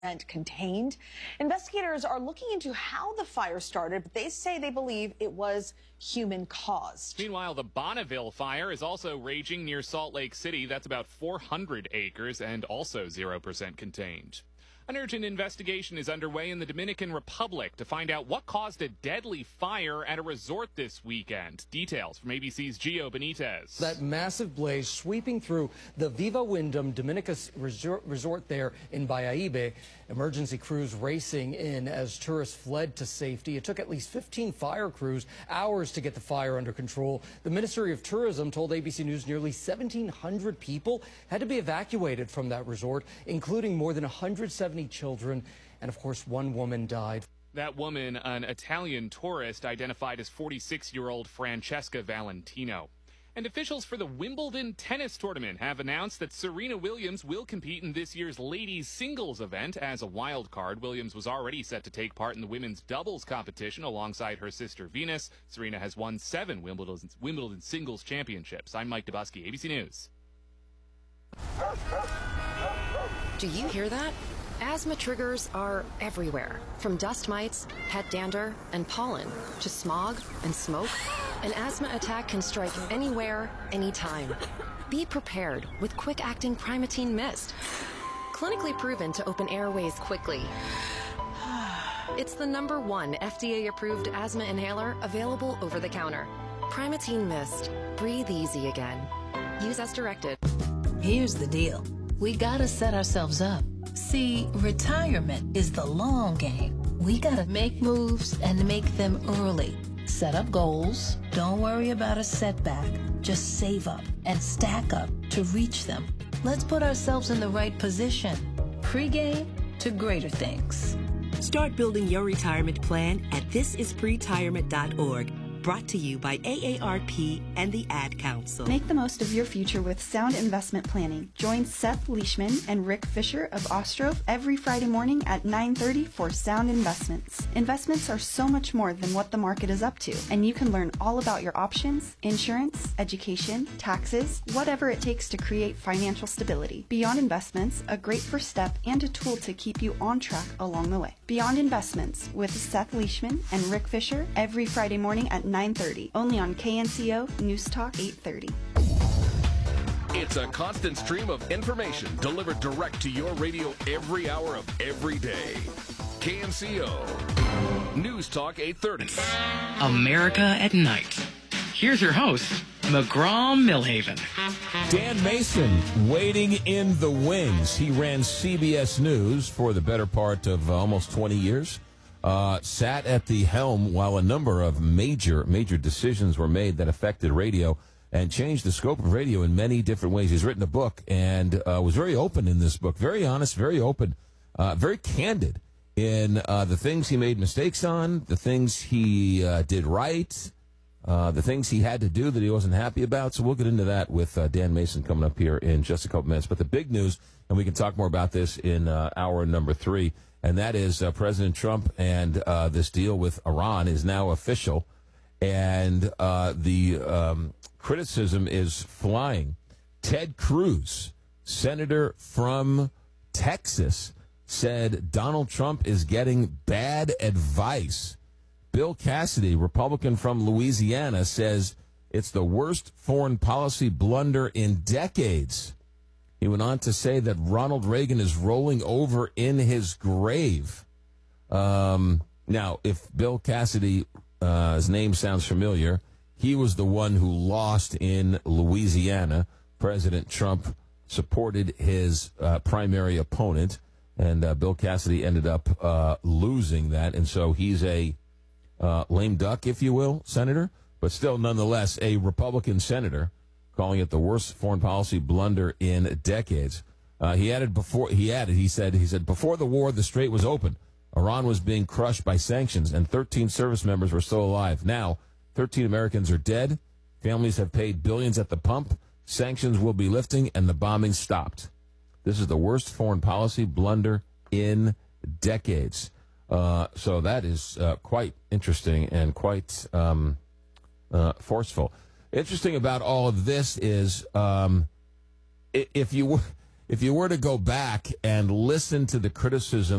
and contained. Investigators are looking into how the fire started, but they say they believe it was human caused. Meanwhile, the Bonneville fire is also raging near Salt Lake City. That's about 400 acres and also 0% contained. An urgent investigation is underway in the Dominican Republic to find out what caused a deadly fire at a resort this weekend. Details from ABC's Gio Benitez. That massive blaze sweeping through the Viva Wyndham Dominicus resort there in Bayaibe. Emergency crews racing in as tourists fled to safety. It took at least 15 fire crews hours to get the fire under control. The Ministry of Tourism told ABC News nearly 1,700 people had to be evacuated from that resort, including more than 170 children, and of course one woman died. That woman, an Italian tourist identified as 46-year-old Francesca Valentino. And officials for the Wimbledon tennis tournament have announced that Serena Williams will compete in this year's ladies singles event as a wild card. Williams was already set to take part in the women's doubles competition alongside her sister Venus. Serena has won 7 Wimbledon singles championships. I'm Mike Dubusky, ABC News. Do you hear that? Asthma triggers are everywhere, from dust mites, pet dander, and pollen, to smog and smoke. An asthma attack can strike anywhere, anytime. Be prepared with quick-acting Primatene Mist. Clinically proven to open airways quickly. It's the #1 FDA-approved asthma inhaler available over the counter. Primatene Mist. Breathe easy again. Use as directed. Here's the deal. We gotta set ourselves up. See, retirement is the long game. We gotta make moves and make them early. Set up goals. Don't worry about a setback. Just save up and stack up to reach them. Let's put ourselves in the right position. Pre-game to greater things. Start building your retirement plan at thisispretirement.org. Brought to you by AARP and the Ad Council. Make the most of your future with sound investment planning. Join Seth Leishman and Rick Fisher of Ostrov every Friday morning at 9:30 for Sound Investments. Investments are so much more than what the market is up to, and you can learn all about your options, insurance, education, taxes, whatever it takes to create financial stability. Beyond Investments, a great first step and a tool to keep you on track along the way. Beyond Investments with Seth Leishman and Rick Fisher every Friday morning at 9:30, only on KNCO News Talk 830. It's a constant stream of information delivered direct to your radio every hour of every day. KNCO News Talk 830. America at Night. Here's your host, McGraw-Milhaven. Dan Mason waiting in the wings. He ran CBS News for the better part of almost 20 years. Sat at the helm while a number of major decisions were made that affected radio and changed the scope of radio in many different ways. He's written a book and was very open in this book, very honest, very open, very candid in the things he made mistakes on, the things he did right, the things he had to do that he wasn't happy about. So we'll get into that with Dan Mason coming up here in just a couple minutes. But the big news, and we can talk more about this in hour number 3, and that is President Trump and this deal with Iran is now official. And the criticism is flying. Ted Cruz, senator from Texas, said Donald Trump is getting bad advice. Bill Cassidy, Republican from Louisiana, says it's the worst foreign policy blunder in decades. He went on to say that Ronald Reagan is rolling over in his grave. Now, if Bill Cassidy, his name sounds familiar, he was the one who lost in Louisiana. President Trump supported his primary opponent, and Bill Cassidy ended up losing that. And so he's a lame duck, if you will, senator, but still nonetheless a Republican senator, calling it the worst foreign policy blunder in decades. He said, before the war, the strait was open. Iran was being crushed by sanctions, and 13 service members were still alive. Now, 13 Americans are dead. Families have paid billions at the pump. Sanctions will be lifting, and the bombing stopped. This is the worst foreign policy blunder in decades. So that is quite interesting and quite forceful. Interesting about all of this is if you if you were to go back and listen to the criticism